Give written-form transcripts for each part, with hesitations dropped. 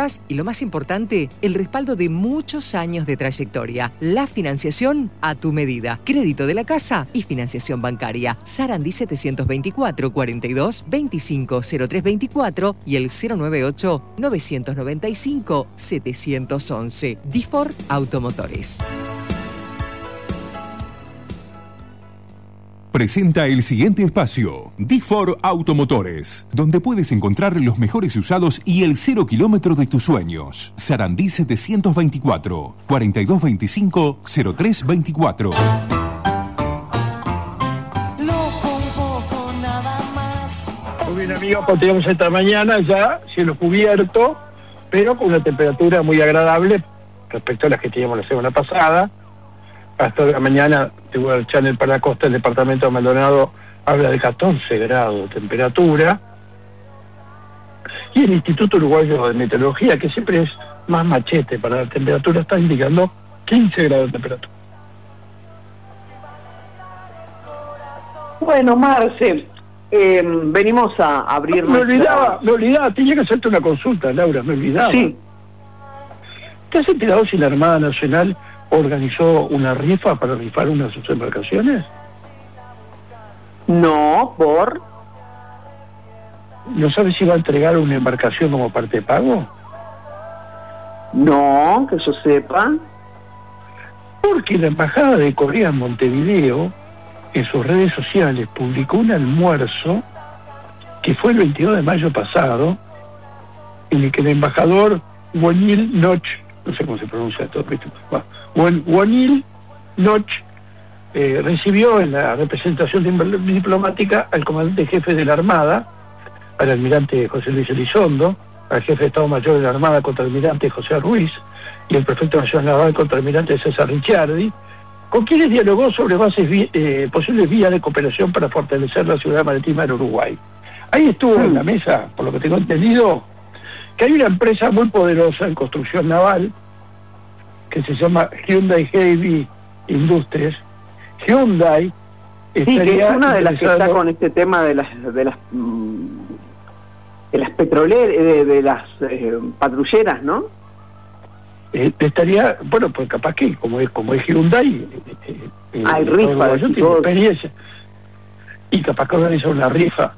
además, y lo más importante, el respaldo de muchos años de trayectoria. La financiación a tu medida. Crédito de la casa y financiación bancaria. Sarandí 724 42 25 0324 y el 098 995 711. Difor Automotores. Presenta el siguiente espacio, Difor Automotores, donde puedes encontrar los mejores usados y el 0 kilómetro de tus sueños. Sarandí 724 4225 0324. Muy bien, amigos, continuamos esta mañana ya, cielo cubierto, pero con una temperatura muy agradable respecto a las que teníamos la semana pasada. Hasta la mañana, de World Channel para la costa, el departamento de Maldonado habla de 14 grados de temperatura. Y el Instituto Uruguayo de Meteorología, que siempre es más machete para la temperatura, está indicando 15 grados de temperatura. Bueno, Marce, venimos a abrir... Me olvidaba, tenía que hacerte una consulta, Laura, me olvidaba. Sí. ¿Te has enterado si la Armada Nacional organizó una rifa para rifar una de sus embarcaciones? No, ¿por? ¿No sabes si va a entregar una embarcación como parte de pago? No, que yo sepa. Porque la Embajada de Corea en Montevideo, en sus redes sociales, publicó un almuerzo que fue el 22 de mayo pasado, en el que el embajador Wonil Noch, no sé cómo se pronuncia todo, Wonil Noch, recibió en la representación diplomática al comandante jefe de la Armada, al almirante José Luis Elizondo, al jefe de Estado Mayor de la Armada, contraalmirante José Ruiz, y el prefecto nacional naval, contraalmirante César Ricciardi, con quienes dialogó sobre posibles vías de cooperación para fortalecer la ciudad marítima del Uruguay. Ahí estuvo en la mesa, por lo que tengo entendido, que hay una empresa muy poderosa en construcción naval, que se llama Hyundai Heavy Industries. Hyundai sí, que es una de las que está con este tema de las petroleras, de las patrulleras, ¿no? Estaría, bueno, pues capaz que como es Hyundai, hay rifa yo tengo experiencia, y capaz que organiza una rifa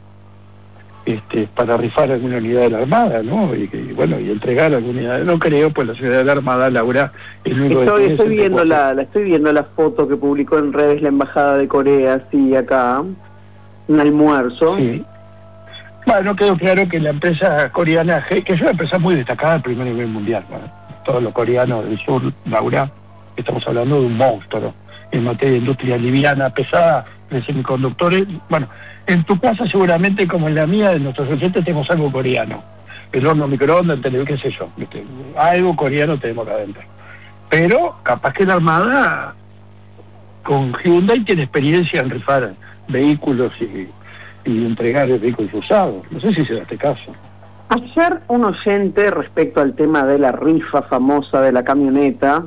para rifar alguna unidad de la Armada, ¿no? Y entregar alguna unidad. No creo, pues la ciudad de la Armada, Laura, el único estoy viendo la foto que publicó en redes la Embajada de Corea, sí, acá, un almuerzo. Sí. Bueno, quedó claro que la empresa coreana, que es una empresa muy destacada al primer nivel mundial, ¿no? Todos los coreanos del sur, Laura, estamos hablando de un monstruo en materia de industria liviana, pesada, de semiconductores. Bueno, en tu casa seguramente, como en la mía, de nuestros oyentes, tenemos algo coreano. El horno microondas, el televisor, qué sé yo. Algo coreano tenemos acá adentro. Pero capaz que la Armada, con Hyundai, tiene experiencia en rifar vehículos y entregar vehículos usados. No sé si se da este caso. Ayer un oyente, respecto al tema de la rifa famosa de la camioneta,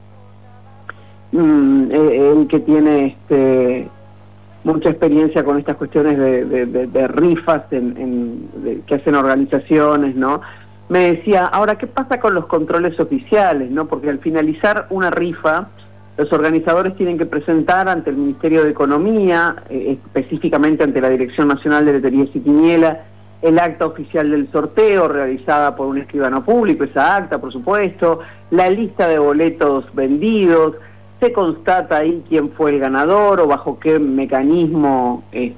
el que tiene mucha experiencia con estas cuestiones de rifas que hacen organizaciones, ¿no? Me decía, ahora, ¿qué pasa con los controles oficiales, no? Porque al finalizar una rifa, los organizadores tienen que presentar ante el Ministerio de Economía, específicamente ante la Dirección Nacional de Loterías y Quiniela, el acta oficial del sorteo realizada por un escribano público, esa acta, por supuesto, la lista de boletos vendidos, se constata ahí quién fue el ganador o bajo qué mecanismo, qué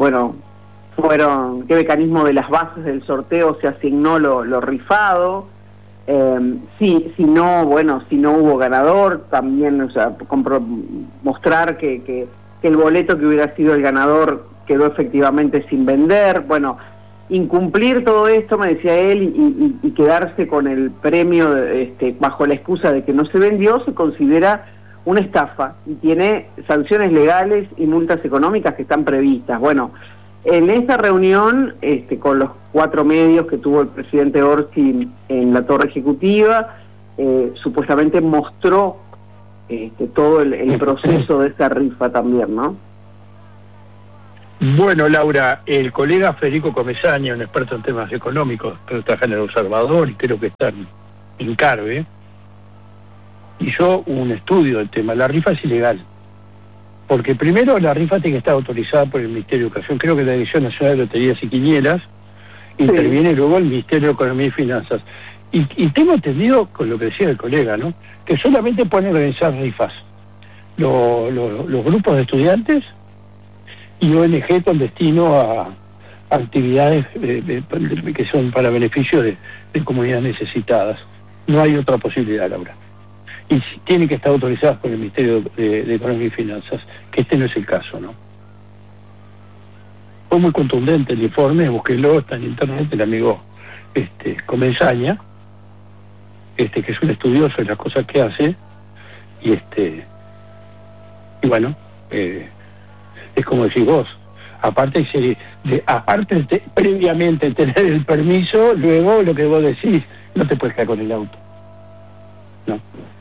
mecanismo de las bases del sorteo se asignó lo rifado. Si no hubo ganador, también, o sea, mostrar que el boleto que hubiera sido el ganador quedó efectivamente sin vender. Bueno, incumplir todo esto, me decía él, y quedarse con el premio bajo la excusa de que no se vendió, se considera una estafa y tiene sanciones legales y multas económicas que están previstas. Bueno, en esa reunión, con los 4 medios que tuvo el presidente Orsi en la Torre Ejecutiva, supuestamente mostró todo el proceso de esta rifa también, ¿no? Bueno, Laura, el colega Federico Comesaña, un experto en temas económicos, pero trabaja en El Observador y creo que está en Carve, hizo un estudio del tema. La rifa es ilegal, porque primero la rifa tiene que estar autorizada por el Ministerio de Educación. Creo que la Dirección Nacional de Loterías y Quinielas interviene luego el Ministerio de Economía y Finanzas. Y tengo entendido, con lo que decía el colega, ¿no?, que solamente pueden organizar rifas los grupos de estudiantes y ONG con destino a actividades que son para beneficio de comunidades necesitadas. No hay otra posibilidad, Laura. Y tienen que estar autorizadas por el Ministerio de Economía y Finanzas, que este no es el caso, ¿no? Fue muy contundente el informe, búsquenlo, está en internet, el amigo Comesaña, que es un estudioso de las cosas que hace, y bueno, es como decís vos, aparte de previamente tener el permiso, luego lo que vos decís, no te puedes quedar con el auto, no,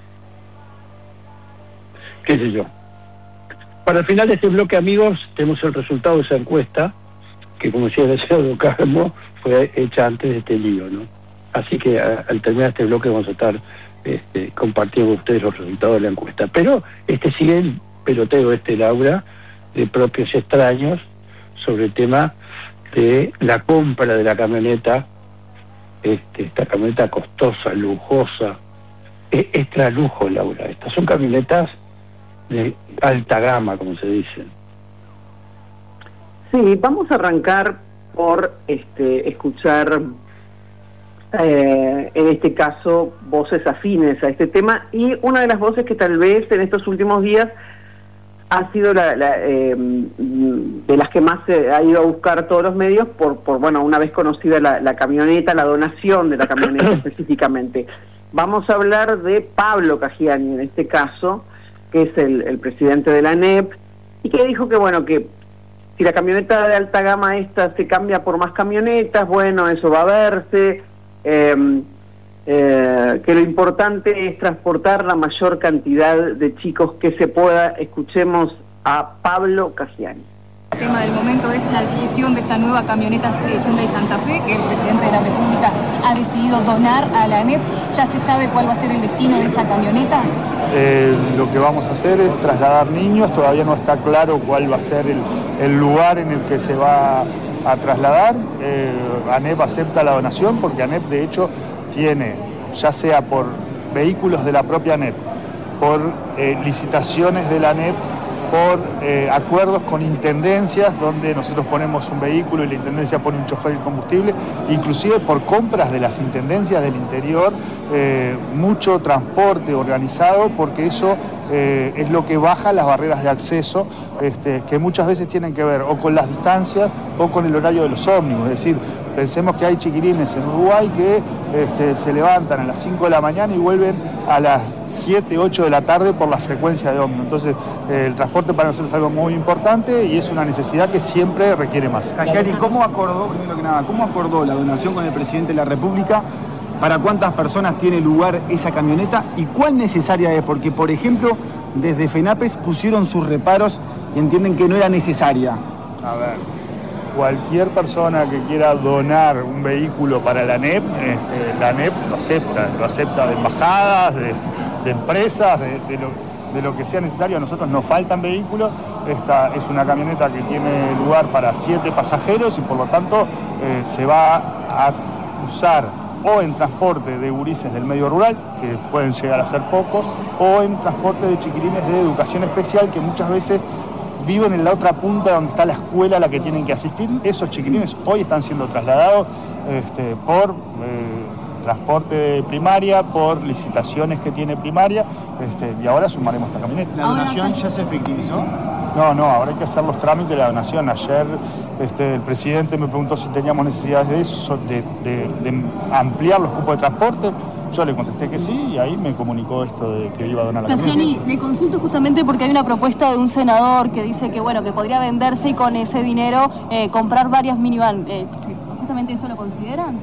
qué sé yo. Para el final de este bloque, amigos, tenemos el resultado de esa encuesta, que como decía el senador Carmo, fue hecha antes de este lío, ¿no? Así que al terminar este bloque vamos a estar compartiendo con ustedes los resultados de la encuesta. Pero sigue el peloteo Laura, de propios y extraños, sobre el tema de la compra de la camioneta, esta camioneta costosa, lujosa, extra lujo, Laura. Estas son camionetas de alta gama, como se dice. Sí, vamos a arrancar por escuchar en este caso voces afines a este tema, y una de las voces que tal vez en estos últimos días ha sido de las que más se ha ido a buscar todos los medios por bueno, una vez conocida la camioneta, la donación de la camioneta específicamente. Vamos a hablar de Pablo Caggiani, en este caso, que es el presidente de la ANEP, y que dijo que bueno, que si la camioneta de alta gama esta se cambia por más camionetas, bueno, eso va a verse, que lo importante es transportar la mayor cantidad de chicos que se pueda. Escuchemos a Pablo Caggiani. El tema del momento es la adquisición de esta nueva camioneta Hyundai Santa Fe, que el presidente de la República ha decidido donar a la ANEP. ¿Ya se sabe cuál va a ser el destino de esa camioneta? Lo que vamos a hacer es trasladar niños. Todavía no está claro cuál va a ser el lugar en el que se va a trasladar. ANEP acepta la donación porque ANEP de hecho tiene, ya sea por vehículos de la propia ANEP, por licitaciones de la ANEP, por acuerdos con intendencias donde nosotros ponemos un vehículo y la intendencia pone un chofer y el combustible, inclusive por compras de las intendencias del interior, mucho transporte organizado, porque eso es lo que baja las barreras de acceso, que muchas veces tienen que ver o con las distancias o con el horario de los ómnibus. Es decir, pensemos que hay chiquilines en Uruguay que se levantan a las 5 de la mañana y vuelven a las 7, 8 de la tarde por la frecuencia de ómnibus. Entonces, el transporte para nosotros es algo muy importante y es una necesidad que siempre requiere más. Caggiani, ¿cómo acordó la donación con el presidente de la República? ¿Para cuántas personas tiene lugar esa camioneta? ¿Y cuál necesaria es? Porque, por ejemplo, desde FENAPES pusieron sus reparos y entienden que no era necesaria. A ver, cualquier persona que quiera donar un vehículo para la ANEP, la ANEP lo acepta de embajadas, de empresas, de lo que sea necesario. A nosotros nos faltan vehículos. Esta es una camioneta que tiene lugar para 7 pasajeros y por lo tanto se va a usar o en transporte de gurises del medio rural, que pueden llegar a ser pocos, o en transporte de chiquilines de educación especial, que muchas veces viven en la otra punta donde está la escuela a la que tienen que asistir. Esos chiquilines hoy están siendo trasladados por transporte de primaria, por licitaciones que tiene primaria, y ahora sumaremos esta camioneta. ¿La donación ya se efectivizó? No, ahora hay que hacer los trámites de la donación. Ayer el presidente me preguntó si teníamos necesidades de eso, de ampliar los cupos de transporte. Yo le contesté que sí y ahí me comunicó esto de que iba a donar la camioneta. Caggiani, le consulto justamente porque hay una propuesta de un senador que dice que bueno, que podría venderse y con ese dinero comprar varias minivan. ¿Justamente esto lo consideran?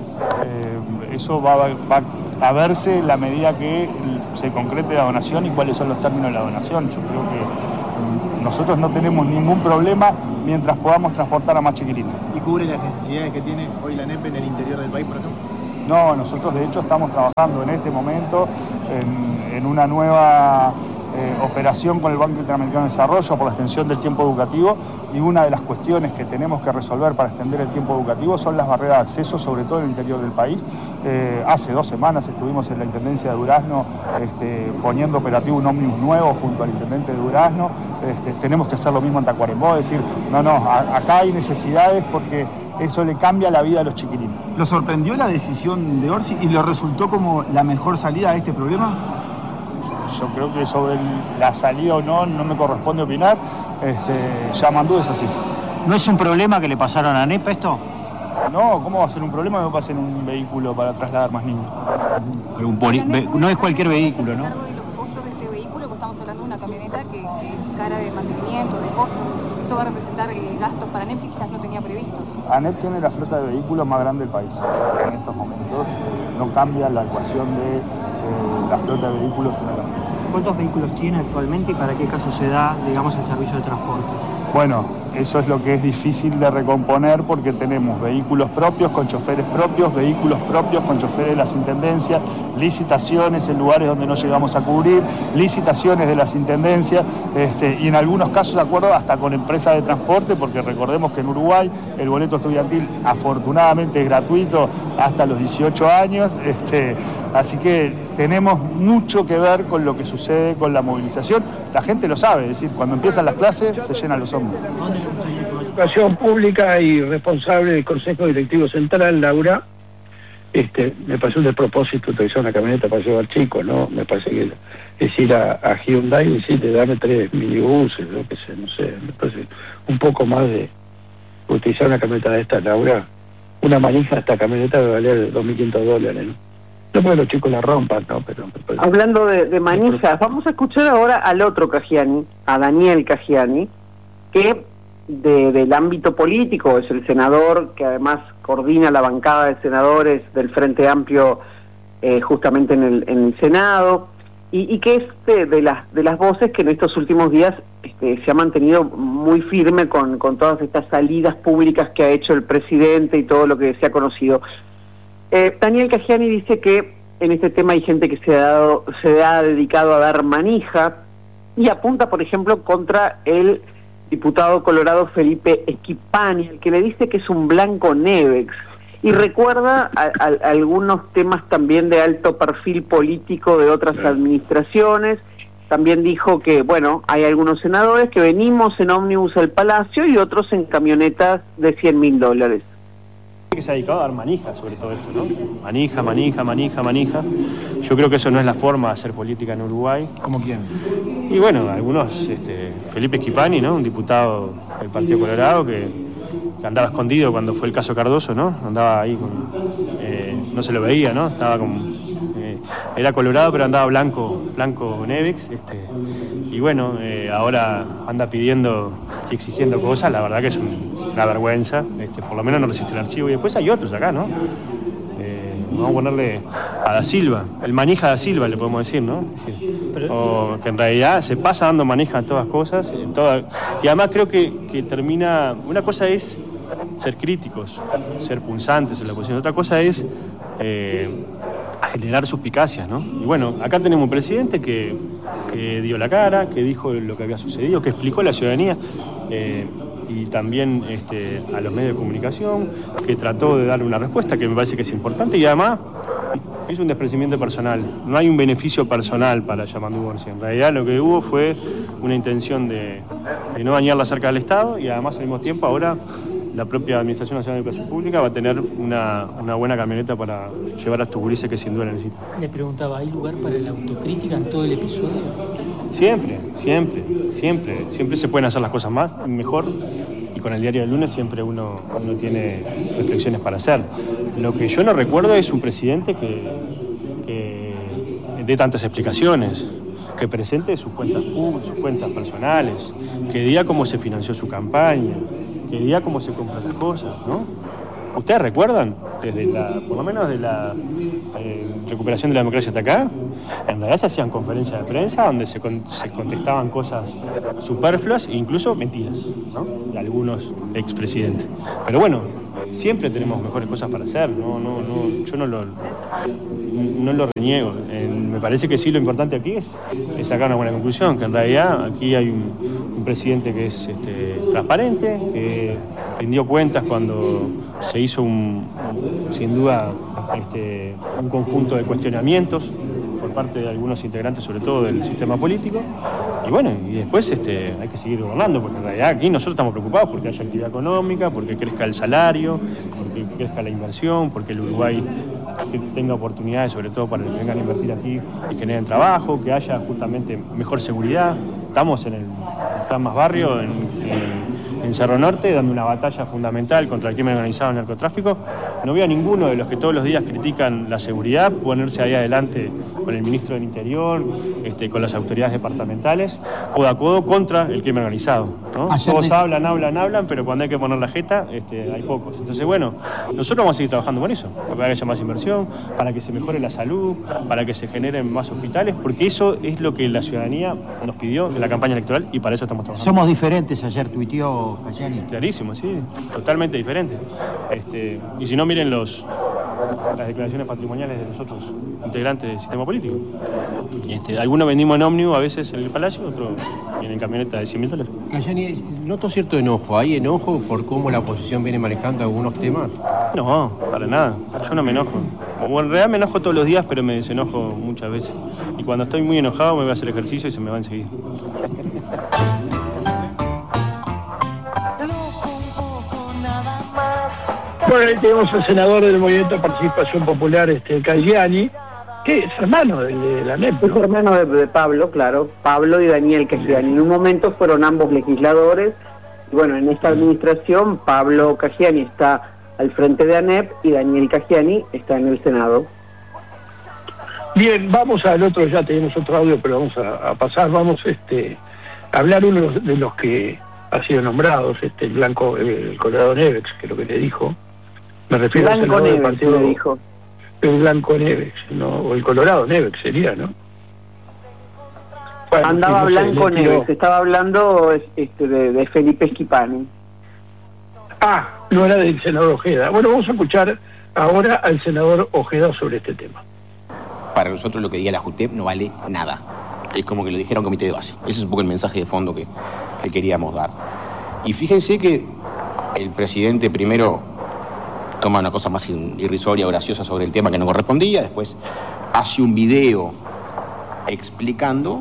Eso va a verse en la medida que se concrete la donación y cuáles son los términos de la donación. Yo creo que nosotros no tenemos ningún problema mientras podamos transportar a más chiquilines. ¿Y cubre las necesidades que tiene hoy la ANEP en el interior del país, por ejemplo? No, nosotros de hecho estamos trabajando en este momento en una nueva operación con el Banco Interamericano de Desarrollo por la extensión del tiempo educativo, y una de las cuestiones que tenemos que resolver para extender el tiempo educativo son las barreras de acceso, sobre todo en el interior del país. Hace 2 semanas estuvimos en la Intendencia de Durazno poniendo operativo un ómnibus nuevo junto al Intendente de Durazno. Tenemos que hacer lo mismo en Tacuarembó, decir, acá hay necesidades porque eso le cambia la vida a los chiquilines. ¿Lo sorprendió la decisión de Orsi y lo resultó como la mejor salida a este problema? Yo creo que sobre la salida o no me corresponde opinar. Yamandú es así. ¿No es un problema que le pasaron a ANEP esto? No, ¿cómo va a ser un problema que me pasen un vehículo para trasladar más niños? Pero no es cualquier vehículo, ¿no? ¿Se hace cargo de los costos de este vehículo? Porque estamos hablando de una camioneta que es cara de mantenimiento, de costos. Esto va a representar gastos para ANEP que quizás no tenía previstos. ANEP tiene la flota de vehículos más grande del país. En estos momentos no cambia la ecuación de la flota de vehículos en la camioneta. ¿Cuántos vehículos tiene actualmente y para qué caso se da, digamos, el servicio de transporte? Bueno, eso es lo que es difícil de recomponer porque tenemos vehículos propios con choferes propios, vehículos propios con choferes de las intendencias, licitaciones en lugares donde no llegamos a cubrir, licitaciones de las intendencias y en algunos casos acuerdos hasta con empresas de transporte, porque recordemos que en Uruguay el boleto estudiantil afortunadamente es gratuito hasta los 18 años, así que tenemos mucho que ver con lo que sucede con la movilización. La gente lo sabe, es decir, cuando empiezan las clases se llenan los hombros. Educación Pública y responsable del Consejo Directivo Central, Laura, me parece un despropósito utilizar una camioneta para llevar chicos, ¿no? Me parece que es ir a Hyundai y decirle, dame 3 minibuses, lo que sé, no sé, me parece un poco más de utilizar una camioneta de esta, Laura. Una manija de esta camioneta debe valer $2.500, ¿no? No porque los chicos la rompan, ¿no? Pero hablando de manijas, vamos a escuchar ahora al otro Caggiani, a Daniel Caggiani, que del ámbito político es el senador que además coordina la bancada de senadores del Frente Amplio justamente en el Senado, y que es de las voces que en estos últimos días se ha mantenido muy firme con todas estas salidas públicas que ha hecho el presidente y todo lo que se ha conocido. Daniel Caggiani dice que en este tema hay gente que se ha dedicado a dar manija y apunta, por ejemplo, contra el diputado colorado Felipe Schipani, el que le dice que es un blanco Nevex, y recuerda algunos temas también de alto perfil político de otras administraciones. También dijo que, bueno, hay algunos senadores que venimos en ómnibus al Palacio y otros en camionetas de $100.000. Que se ha dedicado a dar manija sobre todo esto, ¿no? Manija. Yo creo que eso no es la forma de hacer política en Uruguay. ¿Cómo quién? Y bueno, algunos, Felipe Schipani, ¿no? Un diputado del Partido Colorado que andaba escondido cuando fue el caso Cardoso, ¿no? Andaba ahí no se lo veía, ¿no? Estaba era colorado pero andaba blanco Nevex, y bueno, ahora anda pidiendo y exigiendo cosas, la verdad que es una vergüenza, por lo menos no resiste el archivo, y después hay otros acá, ¿no? Vamos a ponerle a Da Silva, el manija Da Silva le podemos decir, ¿no? O que en realidad se pasa dando manija a todas cosas, y además creo que termina, una cosa es ser críticos, ser punzantes en la oposición, otra cosa es a generar suspicacias, ¿no? Y bueno, acá tenemos un presidente que dio la cara, que dijo lo que había sucedido, que explicó a la ciudadanía y también a los medios de comunicación, que trató de darle una respuesta que me parece que es importante, y además hizo un desprendimiento personal. No hay un beneficio personal para Yamandú Orsi. En realidad lo que hubo fue una intención de no dañar la cerca del Estado, y además al mismo tiempo ahora la propia Administración Nacional de Educación Pública va a tener una buena camioneta para llevar a estos gurises que sin duda necesitan. Le preguntaba, ¿hay lugar para la autocrítica en todo el episodio? Siempre se pueden hacer las cosas mejor, y con el diario del lunes siempre uno tiene reflexiones para hacer. Lo que yo no recuerdo es un presidente que dé tantas explicaciones, que presente sus cuentas públicas, sus cuentas personales, que diga cómo se financió su campaña, que diga cómo se compran las cosas, ¿no? ¿Ustedes recuerdan? Desde por lo menos de la recuperación de la democracia hasta acá, en realidad se hacían conferencias de prensa donde se contestaban cosas superfluas e incluso mentiras, ¿no? De algunos expresidentes. Pero bueno, siempre tenemos mejores cosas para hacer, yo no lo reniego. Me parece que sí, lo importante aquí es sacar una buena conclusión, que en realidad aquí hay un presidente que es transparente, que rindió cuentas cuando se hizo sin duda un conjunto de cuestionamientos por parte de algunos integrantes, sobre todo del sistema político, y bueno, y después hay que seguir gobernando, porque en realidad aquí nosotros estamos preocupados porque haya actividad económica, porque crezca el salario, porque crezca la inversión, porque el Uruguay tenga oportunidades, sobre todo para que vengan a invertir aquí y generen trabajo, que haya justamente mejor seguridad. Estamos en el Plan Más Barrio, en Cerro Norte, dando una batalla fundamental contra el crimen organizado y el narcotráfico. No veo a ninguno de los que todos los días critican la seguridad ponerse ahí adelante con el ministro del Interior, con las autoridades departamentales, codo a codo contra el crimen organizado, ¿no? Todos hablan, pero cuando hay que poner la jeta, hay pocos. Entonces, bueno, nosotros vamos a seguir trabajando con eso, para que haya más inversión, para que se mejore la salud, para que se generen más hospitales, porque eso es lo que la ciudadanía nos pidió en la campaña electoral y para eso estamos trabajando. Somos diferentes, ayer tuiteó Cayani. Clarísimo, sí, totalmente diferente. Y si no, miren las declaraciones patrimoniales de los otros integrantes del sistema político. Algunos vendimos en ómnibus, a veces en el Palacio, otros en camioneta de $100.000. Cayani, noto cierto enojo. ¿Hay enojo por cómo la oposición viene manejando algunos temas? No, para nada. Yo no me enojo. Bueno, en realidad me enojo todos los días, pero me desenojo muchas veces. Y cuando estoy muy enojado me voy a hacer ejercicio y se me va enseguida. Bueno, ahí tenemos al senador del Movimiento de Participación Popular, Cayani, que es hermano de la ANEP. Es hermano de Pablo, claro, Pablo y Daniel Cayani. En un momento fueron ambos legisladores, y bueno, en esta administración Pablo Cayani está al frente de ANEP y Daniel Cayani está en el Senado. Bien, vamos al otro, ya tenemos otro audio, pero vamos a pasar, vamos a hablar uno de los que ha sido nombrados, el Colorado Nevex, que es lo que le dijo. Me refiero al senador del partido, le dijo. El Blanco Nevex, ¿no? O el Colorado Nevex sería, ¿no? Bueno, andaba Blanco Nevex, estaba hablando de Felipe Schipani. Ah, no era del senador Ojeda. Bueno, vamos a escuchar ahora al senador Ojeda sobre este tema. Para nosotros lo que diga la JUTEP no vale nada. Es como que lo dijera un comité de base. Ese es un poco el mensaje de fondo que queríamos dar. Y fíjense que el presidente primero toma una cosa más irrisoria o graciosa sobre el tema que no correspondía, después hace un video explicando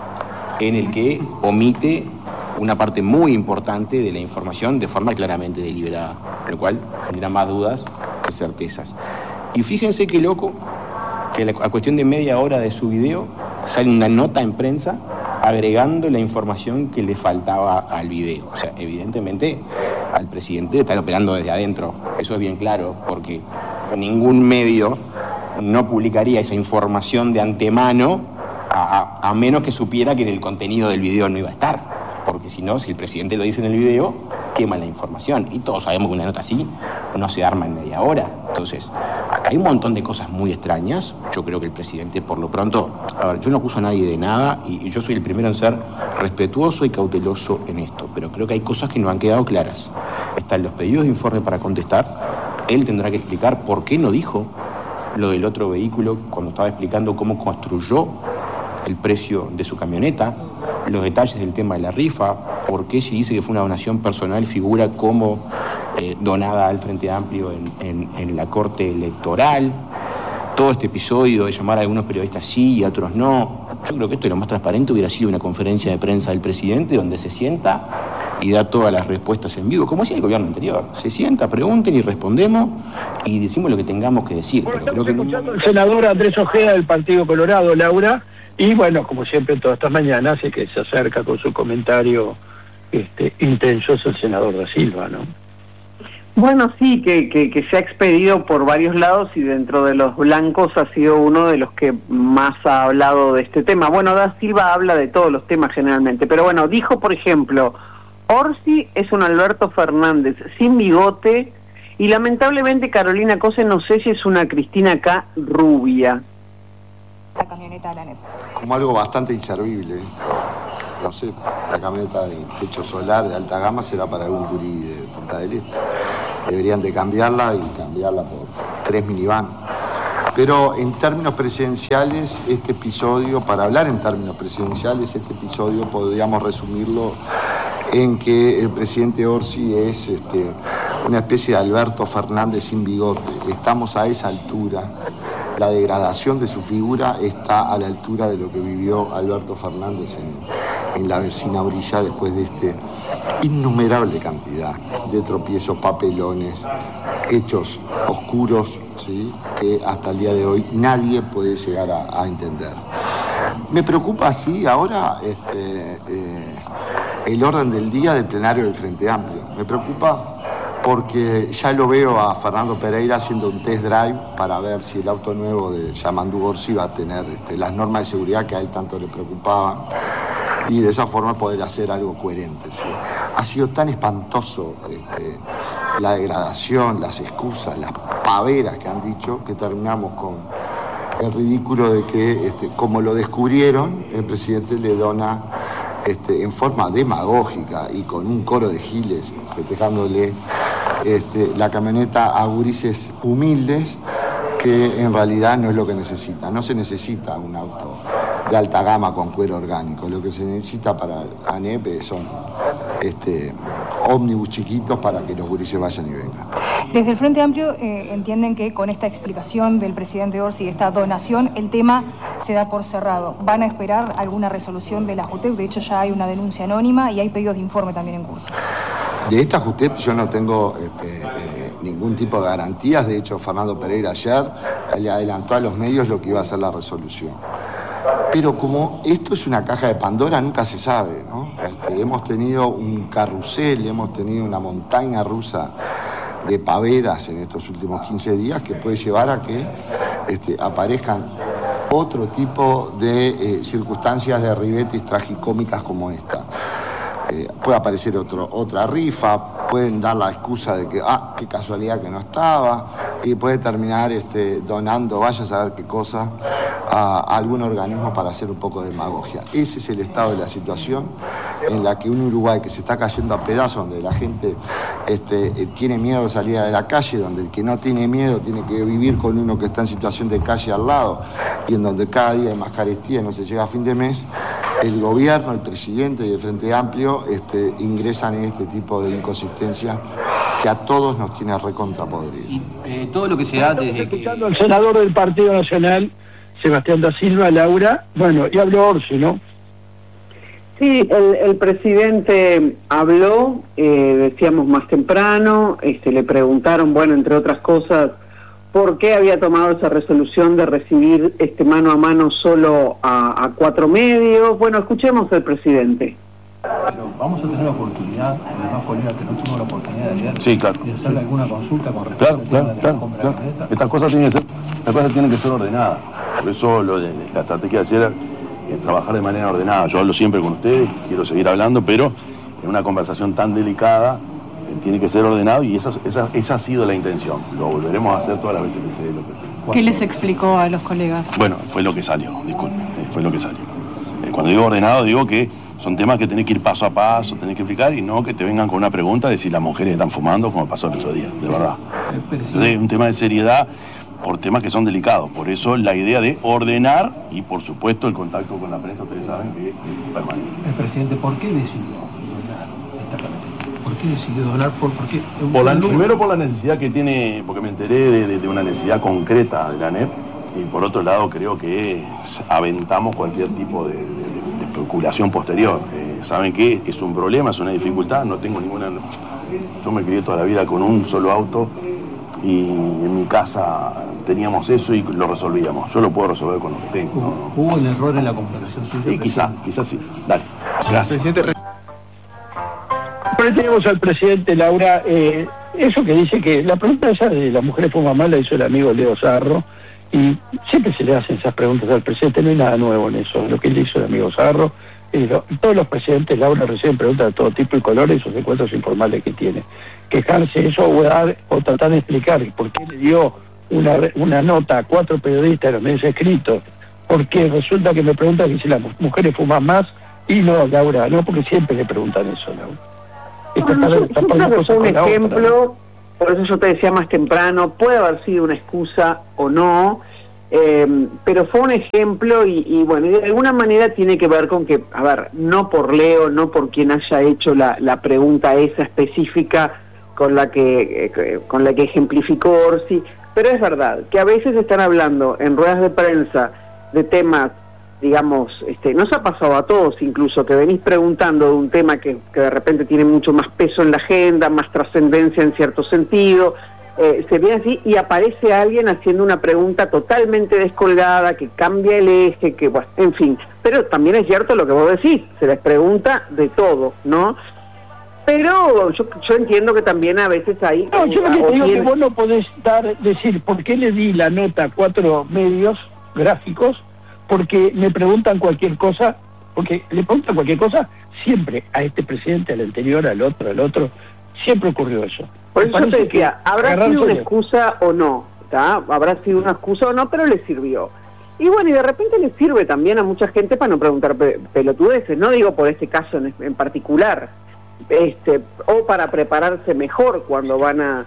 en el que omite una parte muy importante de la información de forma claramente deliberada, lo cual genera más dudas que certezas. Y fíjense qué loco que a cuestión de media hora de su video sale una nota en prensa agregando la información que le faltaba al video. O sea, evidentemente al presidente están operando desde adentro, eso es bien claro, porque ningún medio no publicaría esa información de antemano a menos que supiera que en el contenido del video no iba a estar, porque si no, si el presidente lo dice en el video, quema la información, y todos sabemos que una nota así no se arma en media hora. Entonces, acá hay un montón de cosas muy extrañas. Yo creo que el presidente, por lo pronto, a ver, yo no acuso a nadie de nada, y yo soy el primero en ser respetuoso y cauteloso en esto, pero creo que hay cosas que no han quedado claras. Están los pedidos de informe para contestar, él tendrá que explicar por qué no dijo lo del otro vehículo cuando estaba explicando cómo construyó el precio de su camioneta, los detalles del tema de la rifa, por qué si dice que fue una donación personal figura como donada al Frente Amplio en la Corte Electoral, todo este episodio de llamar a algunos periodistas sí y a otros no. Yo creo que esto, lo más transparente hubiera sido una conferencia de prensa del presidente donde se sienta y da todas las respuestas en vivo, como hacía el gobierno anterior. Se sienta, pregunten y respondemos y decimos lo que tengamos que decir. Bueno, pero creo que escuchando al senador Andrés Ojeda del Partido Colorado, Laura, y bueno, como siempre todas estas mañanas, es que se acerca con su comentario intenso, es el senador Da Silva, ¿no? Bueno, sí, que se ha expedido por varios lados y dentro de los blancos ha sido uno de los que más ha hablado de este tema. Bueno, Da Silva habla de todos los temas generalmente, pero bueno, dijo, por ejemplo, Orsi es un Alberto Fernández sin bigote Y lamentablemente Carolina Cose, no sé si es una Cristina K rubia. La camioneta de la ANEP. Como algo bastante inservible. No sé, la camioneta de techo solar de alta gama será para algún gurí de Punta del Este. Deberían de cambiarla y cambiarla por 3 minivan. Pero en términos presidenciales, este episodio, para hablar en términos presidenciales, este episodio podríamos resumirlo en que el presidente Orsi es una especie de Alberto Fernández sin bigote. Estamos a esa altura. La degradación de su figura está a la altura de lo que vivió Alberto Fernández en la vecina orilla después de innumerable cantidad de tropiezos, papelones, hechos oscuros, ¿sí?, que hasta el día de hoy nadie puede llegar a entender. Me preocupa, sí, ahora el orden del día del plenario del Frente Amplio. Me preocupa porque ya lo veo a Fernando Pereira haciendo un test drive para ver si el auto nuevo de Yamandú Orsi va a tener las normas de seguridad que a él tanto le preocupaban y de esa forma poder hacer algo coherente, ¿sí? Ha sido tan espantoso la degradación, las excusas, las paveras que han dicho, que terminamos con el ridículo de que, como lo descubrieron, el presidente le dona en forma demagógica y con un coro de giles festejándole la camioneta a gurises humildes, que en realidad no es lo que necesita. No se necesita un auto de alta gama con cuero orgánico. Lo que se necesita para ANEP son ómnibus chiquitos para que los gurises vayan y vengan. Desde el Frente Amplio entienden que con esta explicación del presidente Orsi y esta donación, el tema se da por cerrado. ¿Van a esperar alguna resolución de la JUTEP? De hecho, ya hay una denuncia anónima y hay pedidos de informe también en curso. De esta JUTEP yo no tengo ningún tipo de garantías. De hecho, Fernando Pereira ayer le adelantó a los medios lo que iba a ser la resolución. Pero como esto es una caja de Pandora, nunca se sabe, ¿no? Hemos tenido un carrusel, hemos tenido una montaña rusa de paveras en estos últimos 15 días que puede llevar a que aparezcan otro tipo de circunstancias de ribetes tragicómicas como esta. Puede aparecer otra rifa, pueden dar la excusa de que, qué casualidad que no estaba, y puede terminar donando, vaya a saber qué cosa, a algún organismo para hacer un poco de demagogia. Ese es el estado de la situación en la que un Uruguay que se está cayendo a pedazos, donde la gente tiene miedo de salir a la calle, donde el que no tiene miedo tiene que vivir con uno que está en situación de calle al lado, y en donde cada día hay más carestía y no se llega a fin de mes, el gobierno, el presidente y el Frente Amplio ingresan en este tipo de inconsistencia que a todos nos tiene recontrapodridos. Todo lo que se da desde que... Escuchando al senador del Partido Nacional, Sebastián da Silva, Laura, bueno, y habló Orsi, ¿no? Sí, el presidente habló, decíamos más temprano, le preguntaron, bueno, entre otras cosas, por qué había tomado esa resolución de recibir mano a mano solo a 4 medios. Bueno, escuchemos al presidente. Pero vamos a tener la oportunidad, además, colega, que no tuvimos la oportunidad de leer, sí, claro, de hacerle alguna consulta con respecto al tema de la compra de la camioneta. Estas cosas tienen que ser ordenadas. Por eso la estrategia de ayer es trabajar de manera ordenada. Yo hablo siempre con ustedes, quiero seguir hablando, pero en una conversación tan delicada tiene que ser ordenado y esa ha sido la intención. Lo volveremos a hacer todas las veces que se dé lo que... ¿Qué les explicó a los colegas? Bueno, fue lo que salió, disculpen, fue lo que salió. Cuando digo ordenado, digo que son temas que tenés que ir paso a paso, tenés que explicar y no que te vengan con una pregunta de si las mujeres están fumando, como pasó el otro día, de verdad. Entonces, un tema de seriedad por temas que son delicados. Por eso la idea de ordenar y, por supuesto, el contacto con la prensa, ustedes saben que es permanente. El presidente, ¿por qué decidió donar esta camioneta? ¿Por qué decidió donar? Primero por la necesidad que tiene, porque me enteré de una necesidad concreta de la ANEP, y por otro lado creo que aventamos cualquier tipo de especulación posterior. Saben que es un problema, es una dificultad, no tengo ninguna... Yo me crié toda la vida con un solo auto y en mi casa teníamos eso y lo resolvíamos. Yo lo puedo resolver con lo que tengo. ¿no? ¿Hubo un error en la comparación suya? Sí, quizás sí. Dale, gracias. Por ahí tenemos al presidente, Laura, eso que dice que la pregunta esa de las mujeres fuman mal la hizo el amigo Leo Sarro, y siempre se le hacen esas preguntas al presidente, no hay nada nuevo en eso. Lo que le hizo el amigo Sarro todos los presidentes, Laura reciben preguntas de todo tipo y colores y sus encuentros informales que tiene. Quejarse eso o tratar de explicar por qué le dio una nota a 4 periodistas de los medios escritos, porque resulta que me preguntan que si las mujeres fuman más, y no, Laura, no, porque siempre le preguntan eso, Laura. Yo creo que fue un ejemplo, por eso yo te decía más temprano, puede haber sido una excusa o no, pero fue un ejemplo y bueno, de alguna manera tiene que ver con que, a ver, no por Leo, no por quien haya hecho la pregunta esa específica con la que ejemplificó Orsi, pero es verdad que a veces están hablando en ruedas de prensa de temas, digamos, nos ha pasado a todos incluso, que venís preguntando de un tema que de repente tiene mucho más peso en la agenda, más trascendencia en cierto sentido, se ve así y aparece alguien haciendo una pregunta totalmente descolgada, que cambia el eje, que bueno, en fin, pero también es cierto lo que vos decís, se les pregunta de todo, ¿no? Pero yo entiendo que también a veces hay... No, yo lo que te digo que vos no podés decir por qué le di la nota a 4 medios gráficos, porque me preguntan cualquier cosa, porque le preguntan cualquier cosa siempre a este presidente, al anterior, al otro, siempre ocurrió eso. Por eso te decía, habrá sido una excusa o no, ¿tá? Habrá sido una excusa o no, pero le sirvió. Y bueno, y de repente le sirve también a mucha gente para no preguntar pelotudeces, no digo por este caso en particular, o para prepararse mejor cuando van a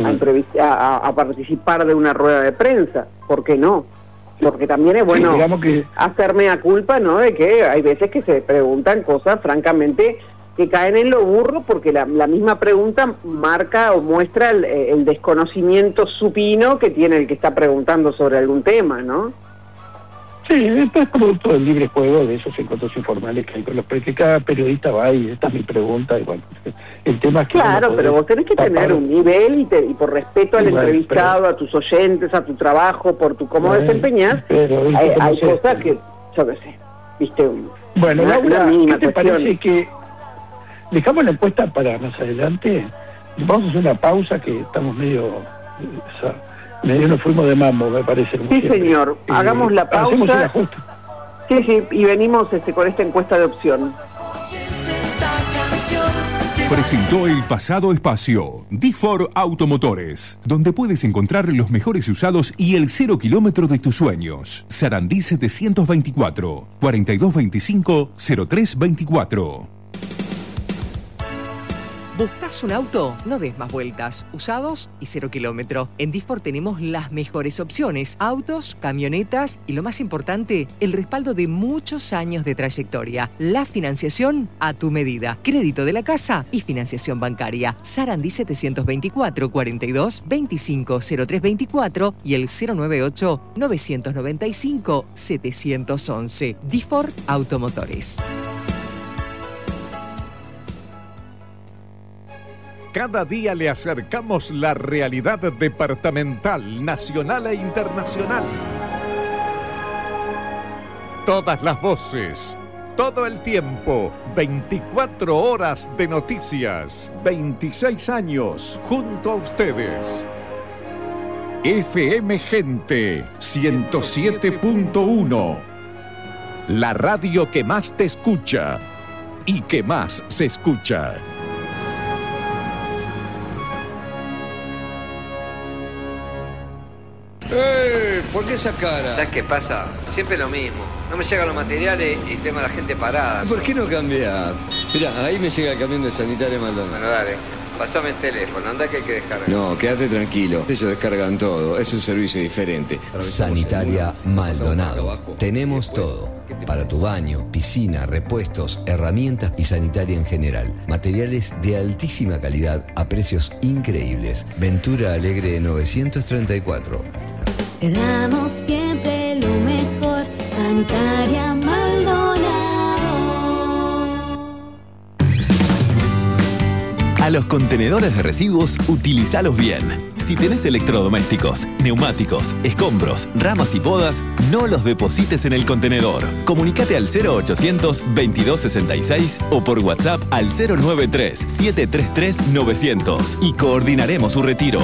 participar de una rueda de prensa, ¿por qué no? Porque también es bueno hacerme a culpa, ¿no? De que hay veces que se preguntan cosas francamente que caen en lo burro, porque la misma pregunta marca o muestra el desconocimiento supino que tiene el que está preguntando sobre algún tema, ¿no? Sí, esto es producto del libre juego de esos encuentros informales que hay con los que cada periodista va y esta es mi pregunta y bueno, el tema es que... Claro, pero vos tenés que tener un nivel y por respeto al entrevistado, a tus oyentes, a tu trabajo, por tu cómo desempeñás, hay cosas que, yo qué sé, viste, bueno, Laura, ¿qué te parece que dejamos la encuesta para más adelante? Vamos a hacer una pausa que estamos medio nos fuimos de mambo, me parece. Sí, señor, hagamos la pausa. Sí, y venimos con esta encuesta de opción. Presentó el pasado espacio D4 Automotores, donde puedes encontrar los mejores usados y el 0 kilómetro de tus sueños. Sarandí 724 4225 0324. ¿Buscas un auto? No des más vueltas. Usados y 0 kilómetro. En D4 tenemos las mejores opciones. Autos, camionetas y lo más importante, el respaldo de muchos años de trayectoria. La financiación a tu medida. Crédito de la casa y financiación bancaria. Sarandí 724 42 25 0324 y el 098 995 711. D4 Automotores. Cada día le acercamos la realidad departamental, nacional e internacional. Todas las voces, todo el tiempo, 24 horas de noticias, 26 años junto a ustedes. FM Gente 107.1, la radio que más te escucha y que más se escucha. ¿Por qué esa cara? ¿Sabes qué pasa? Siempre lo mismo. No me llegan los materiales y tengo a la gente parada. ¿Por qué no cambiar? Mirá, ahí me llega el camión de Sanitaria Maldonado. Bueno, dale. Pasame el teléfono, anda que hay que descargar. No, quédate tranquilo. Ellos descargan todo. Es un servicio diferente. Sanitaria Maldonado. Tenemos todo. Para tu baño, piscina, repuestos, herramientas y sanitaria en general. Materiales de altísima calidad a precios increíbles. Ventura Alegre 934. Te damos siempre lo mejor, Sanitaria Maldonado. A los contenedores de residuos, utilízalos bien. Si tenés electrodomésticos, neumáticos, escombros, ramas y podas, no los deposites en el contenedor. Comunicate al 0800 2266 o por WhatsApp al 093 733 900 y coordinaremos su retiro.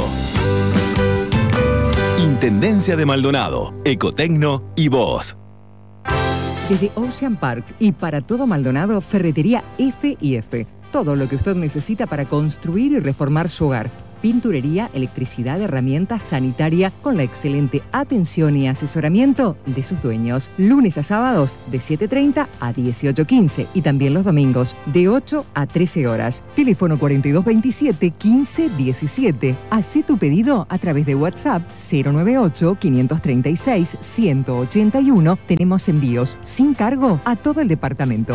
Intendencia de Maldonado, Ecotecno y vos. Desde Ocean Park y para todo Maldonado, Ferretería F&F. Todo lo que usted necesita para construir y reformar su hogar. Pinturería, electricidad, herramientas, sanitaria, con la excelente atención y asesoramiento de sus dueños. Lunes a sábados de 7:30 a 18:15 y también los domingos de 8 a 13 horas. Teléfono 4227-1517. Haz tu pedido a través de WhatsApp 098-536-181. Tenemos envíos sin cargo a todo el departamento.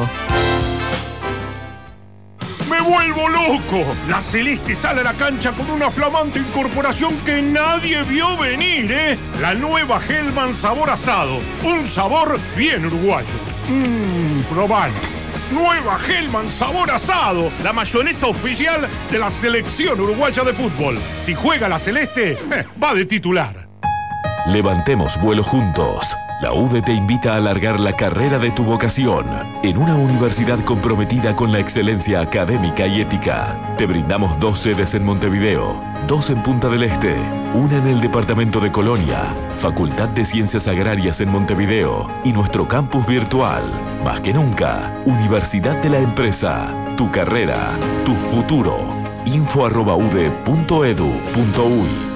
¡Me vuelvo loco! La Celeste sale a la cancha con una flamante incorporación que nadie vio venir, ¿eh? La nueva Hellman sabor asado. Un sabor bien uruguayo. Probalo. Nueva Hellman sabor asado. La mayonesa oficial de la selección uruguaya de fútbol. Si juega la Celeste, va de titular. Levantemos vuelo juntos. La UDE te invita a alargar la carrera de tu vocación en una universidad comprometida con la excelencia académica y ética. Te brindamos 2 sedes en Montevideo, 2 en Punta del Este, una en el departamento de Colonia, Facultad de Ciencias Agrarias en Montevideo y nuestro campus virtual. Más que nunca, Universidad de la Empresa. Tu carrera, tu futuro. info@ude.edu.uy